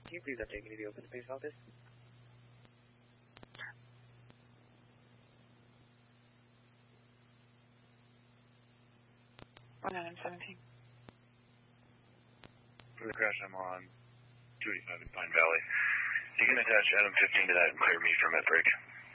Can you please update me to the open space office? Adam 17. For the crash, I'm on 285 in Pine Valley. You can attach Adam 15 to that and clear me for med break.